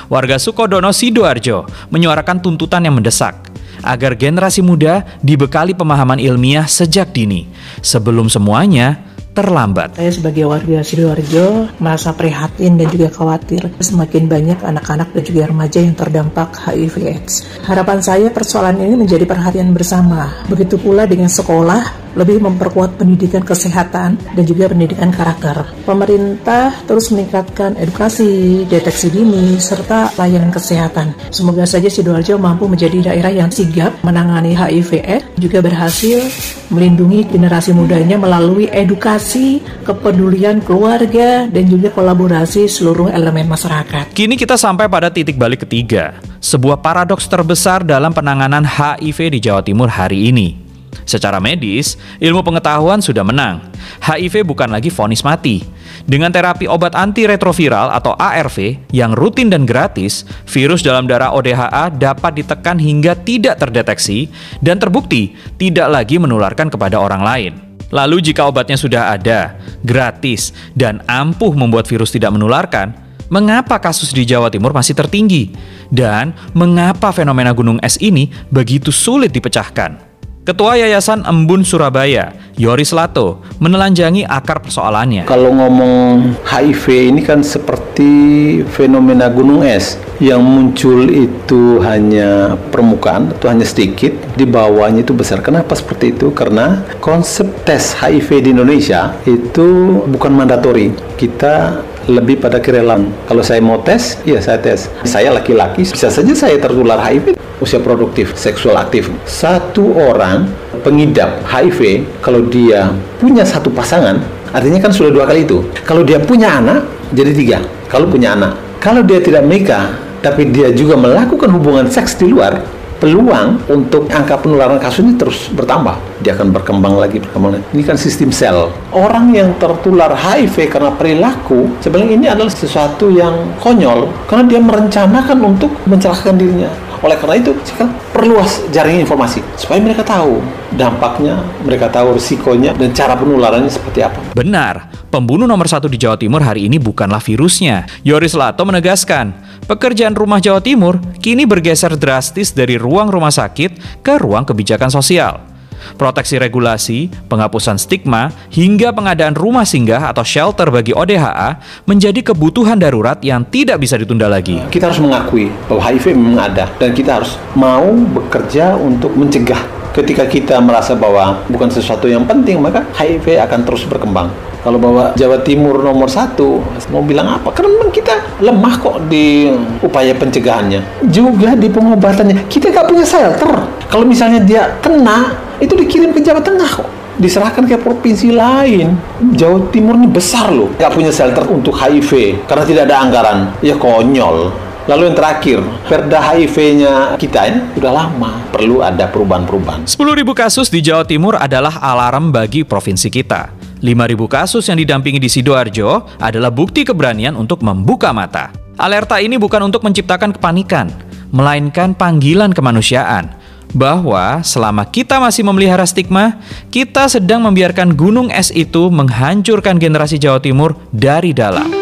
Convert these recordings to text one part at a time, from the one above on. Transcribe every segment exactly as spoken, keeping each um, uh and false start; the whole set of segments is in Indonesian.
Warga Sukodono, Sidoarjo menyuarakan tuntutan yang mendesak agar generasi muda dibekali pemahaman ilmiah sejak dini, sebelum semuanya terlambat. Saya sebagai warga Sidoarjo merasa prihatin dan juga khawatir semakin banyak anak-anak dan juga remaja yang terdampak H I V AIDS. Harapan saya persoalan ini menjadi perhatian bersama. Begitu pula dengan sekolah, lebih memperkuat pendidikan kesehatan dan juga pendidikan karakter. Pemerintah terus meningkatkan edukasi, deteksi dini, serta layanan kesehatan. Semoga saja Sidoarjo mampu menjadi daerah yang sigap menangani H I V AIDS, juga berhasil melindungi generasi mudanya melalui edukasi, kepedulian keluarga, dan juga kolaborasi seluruh elemen masyarakat. Kini kita sampai pada titik balik ketiga, sebuah paradoks terbesar dalam penanganan H I V di Jawa Timur hari ini. Secara medis, ilmu pengetahuan sudah menang. H I V bukan lagi vonis mati. Dengan terapi obat antiretroviral atau A R V yang rutin dan gratis, virus dalam darah O D H A dapat ditekan hingga tidak terdeteksi dan terbukti tidak lagi menularkan kepada orang lain. Lalu jika obatnya sudah ada, gratis, dan ampuh membuat virus tidak menularkan, mengapa kasus di Jawa Timur masih tertinggi? Dan mengapa fenomena gunung es ini begitu sulit dipecahkan? Ketua Yayasan Embun Surabaya, Yoris Lato, menelanjangi akar persoalannya. Kalau ngomong H I V ini kan seperti fenomena gunung es. Yang muncul itu hanya permukaan, itu hanya sedikit, di bawahnya itu besar. Kenapa seperti itu? Karena konsep tes H I V di Indonesia itu bukan mandatori. Kita lebih pada kerelaan. Kalau saya mau tes, iya saya tes. Saya laki-laki, bisa saja saya tertular H I V. Usia produktif, seksual aktif. Satu orang pengidap H I V, kalau dia punya satu pasangan, artinya kan sudah dua kali itu. Kalau dia punya anak, jadi tiga. Kalau punya anak. Kalau dia tidak menikah, tapi dia juga melakukan hubungan seks di luar, peluang untuk angka penularan kasus ini terus bertambah. Dia akan berkembang lagi, berkembang lagi. Ini kan sistem sel. Orang yang tertular H I V karena perilaku, sebenarnya ini adalah sesuatu yang konyol, karena dia merencanakan untuk mencelakakan dirinya. Oleh karena itu, sekarang perluas jaringan informasi supaya mereka tahu dampaknya, mereka tahu risikonya, dan cara penularannya seperti apa. Benar, pembunuh nomor satu di Jawa Timur hari ini bukanlah virusnya. Yoris Lato menegaskan, pekerjaan rumah Jawa Timur kini bergeser drastis dari ruang rumah sakit ke ruang kebijakan sosial. Proteksi regulasi, penghapusan stigma, hingga pengadaan rumah singgah atau shelter bagi O D H A menjadi kebutuhan darurat yang tidak bisa ditunda lagi. Kita harus mengakui bahwa H I V memang ada, dan kita harus mau bekerja untuk mencegah. Ketika kita merasa bahwa bukan sesuatu yang penting, maka H I V akan terus berkembang. Kalau bahwa Jawa Timur nomor satu, mau bilang apa? Karena memang kita lemah kok di upaya pencegahannya. Juga di pengobatannya. Kita nggak punya shelter. Kalau misalnya dia kena, itu dikirim ke Jawa Tengah kok. Diserahkan ke provinsi lain. Jawa Timur ini besar loh. Nggak punya shelter untuk H I V. Karena tidak ada anggaran. Ya konyol. Lalu yang terakhir, perda H I V-nya kita ini sudah lama. Perlu ada perubahan-perubahan. sepuluh ribu kasus di Jawa Timur adalah alarm bagi provinsi kita. lima ribu kasus yang didampingi di Sidoarjo adalah bukti keberanian untuk membuka mata. Alerta ini bukan untuk menciptakan kepanikan, melainkan panggilan kemanusiaan. Bahwa selama kita masih memelihara stigma, kita sedang membiarkan gunung es itu menghancurkan generasi Jawa Timur dari dalam.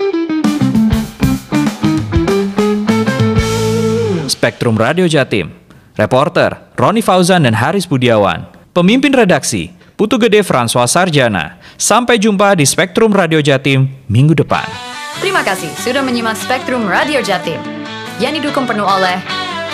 Spektrum Radio Jatim. Reporter Roni Fauzan dan Haris Budiawan. Pemimpin redaksi Putu Gede François Sarjana. Sampai jumpa di Spektrum Radio Jatim minggu depan. Terima kasih sudah menyimak Spektrum Radio Jatim yang didukung penuh oleh